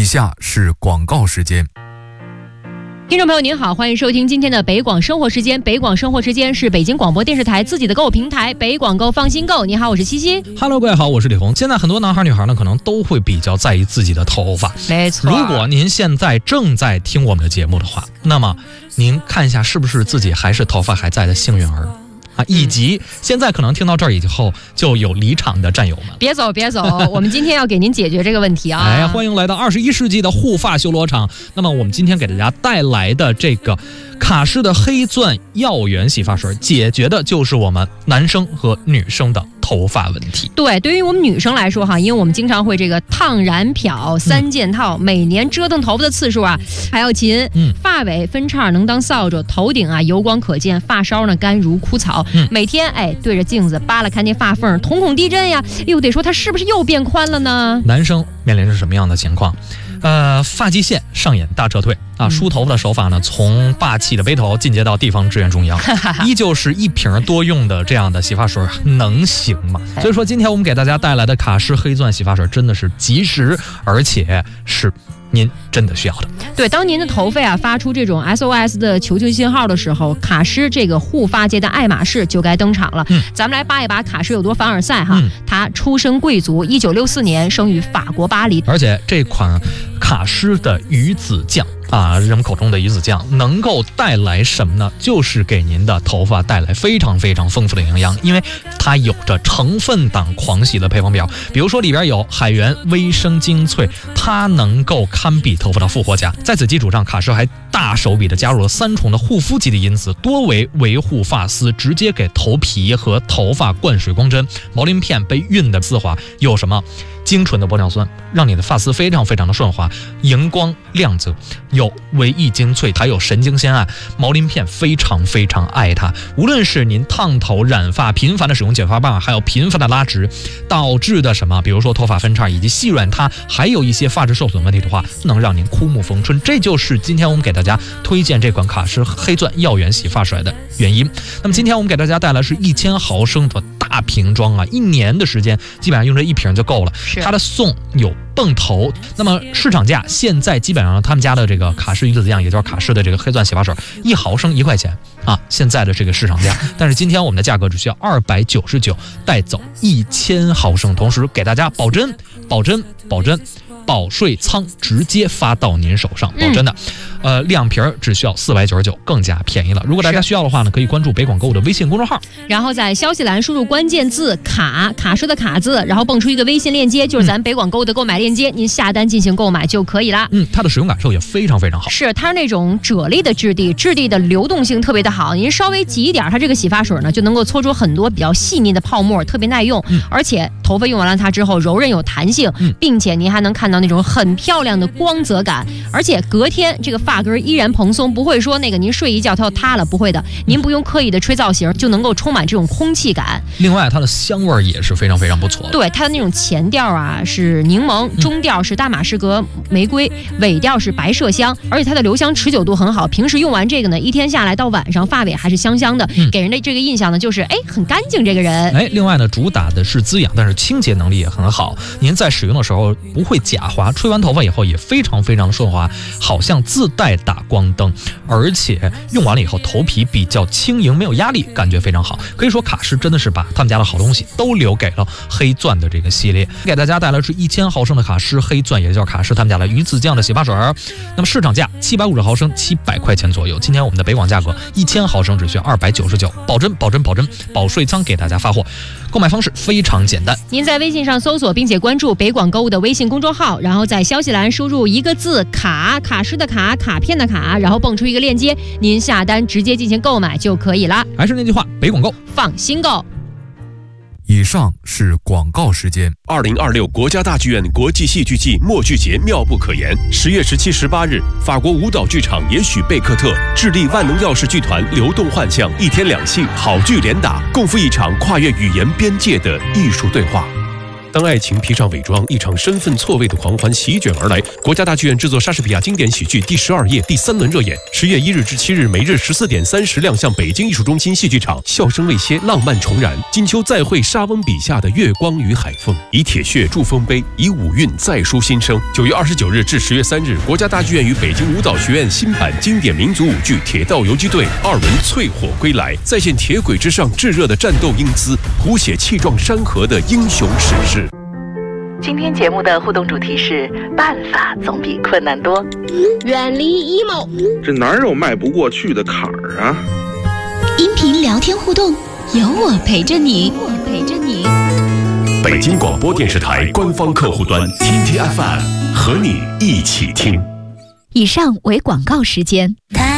下是广告时间。 听众朋友您好，欢迎收听今天的北广生活时间。北广生活时间是北京广播电视台自己的购物平台，北广购放心购。你好，我是七七。 Hello， 各位好，我是李红。现在很多男孩女孩呢，可能都会比较在意自己的头发。 没错。 如果您现在正在听我们的节目的话，那么您看一下是不是自己还是头发还在的幸运儿。以及现在可能听到这儿以后就有离场的战友们， 别走别走，我们今天要给您解决这个问题啊！ 欢迎来到21世纪的护发修罗场。那么我们今天给大家带来的这个卡诗的黑钻耀源洗发水，解决的就是我们男生和女生的头发问题。 对，对于我们女生来说哈，因为我们经常会这个烫染漂3件套，每年折腾头发的次数啊还要勤。发尾分叉能当扫帚，头顶啊油光可见，发梢呢干如枯草。每天对着镜子扒拉看见发缝，瞳孔地震呀，又得说它是不是又变宽了呢？ 男生面临着什么样的情况？发际线上演大撤退啊！梳头发的手法呢，从霸气的背头进阶到地方支援中央，依旧是一瓶多用的这样的洗发水，能行吗？所以说，今天我们给大家带来的卡诗黑钻洗发水真的是及时，而且是您真的需要的。 对，当您的头发发出这种 SOS 的求救信号的时候，卡诗这个护发界的爱马仕就该登场了。咱们来扒一扒卡诗有多凡尔赛哈。他出身贵族，1964年生于法国巴黎， 而且这款卡诗的鱼子酱人们口中的鱼子酱能够带来什么呢？就是给您的头发带来非常非常丰富的营养，因为它有着成分党狂喜的配方表，比如说里边有海源微生精粹，它能够堪比头发的复活甲。在此基础上，卡诗还大手笔的加入了3重的护肤级的因子，多为维护发丝，直接给头皮和头发灌水光针。毛鳞片被熨的丝滑，有什么精纯的玻尿酸，让你的发丝非常非常的顺滑，荧光亮泽。有维 E 精粹，还有神经酰胺，毛鳞片非常非常爱它。无论是您烫头染发频繁的使用剪发棒，还有频繁的拉直导致的什么，比如说头发分叉以及细软塌，还有一些发质受损问题的话，能让您枯木逢春。这就是今天我们给大家推荐这款卡诗黑钻耀源洗发水的原因。那么今天我们给大家带来是1000毫升的大瓶装1年的时间基本上用这一瓶就够了。它的送有泵头，那么市场价现在基本上他们家的这个卡诗鱼子酱，也就是卡诗的这个黑钻洗发水，1毫升1块钱现在的这个市场价。但是今天我们的价格只需要299，带走1000毫升，同时给大家保真保税仓直接发到您手上，保真的。2瓶只需要499，更加便宜了。如果大家需要的话呢，可以关注北广购的微信公众号， 然后在消息栏输入关键字卡诗的卡字，然后蹦出一个微信链接，就是咱北广购的购买链接，您下单进行购买就可以啦。 它的使用感受也非常非常好， 是它是那种啫喱的质地的流动性特别的好，您稍微挤一点，它这个洗发水呢就能够搓出很多比较细腻的泡沫，特别耐用。而且头发用完了它之后柔韧有弹性，并且您还能看到那种很漂亮的光泽感，而且隔天这个发根依然蓬松，不会说那个您睡一觉它就塌了，不会的，您不用刻意的吹造型就能够充满这种空气感。 另外它的香味也是非常非常不错的。 对，它的那种前调是柠檬，中调是大马士革玫瑰，尾调是白麝香，而且它的留香持久度很好，平时用完这个呢，1天下来到晚上发尾还是香香的，给人的这个印象呢就是很干净这个人。 另外呢，主打的是滋养，但是清洁能力也很好，您在使用的时候不会假滑，吹完头发以后也非常非常的顺滑，好像自带打光灯，而且用完了以后头皮比较轻盈，没有压力，感觉非常好。可以说卡诗真的是把他们家的好东西都留给了黑钻的这个系列，给大家带来是1000毫升的卡诗黑钻，也叫卡诗他们家的鱼子酱的洗发水。那么市场价750毫升700块钱左右，今天我们的北广价格1000毫升只需要299，保真保税仓给大家发货。购买方式非常简单， 您在微信上搜索并且关注北广购物的微信公众号，然后在消息栏输入一个字卡诗的卡片的卡，然后蹦出一个链接，您下单直接进行购买就可以了。 还是那句话，北广购放心购。 以上是广告时间。 2026国家大剧院国际戏剧季默剧节妙不可言，10月17、18日，法国舞蹈剧场也许贝克特、智利万能钥匙剧团流动幻象1天2戏，好剧连打，共赴一场跨越语言边界的艺术对话。 当爱情披上伪装，一场身份错位的狂欢席卷而来。国家大剧院制作莎士比亚经典喜剧《第12夜》第3轮热演，10月1日至7日，每日14点30亮相北京艺术中心戏剧场。笑声未歇，浪漫重燃。金秋再会莎翁笔下的月光与海风，以铁血铸丰碑，以五韵再书新生。9月29日至10月3日，国家大剧院与北京舞蹈学院新版经典民族舞剧《铁道游击队》2轮淬火归来，再现铁轨之上炙热的战斗英姿，谱写气壮山河的英雄史诗。 今天节目的互动主题是办法总比困难多， 远离 emo， 这哪有迈不过去的坎儿啊？ 音频聊天互动，有我陪着你， 北京广播电视台官方客户端 TTFM 和你一起听。 以上为广告时间。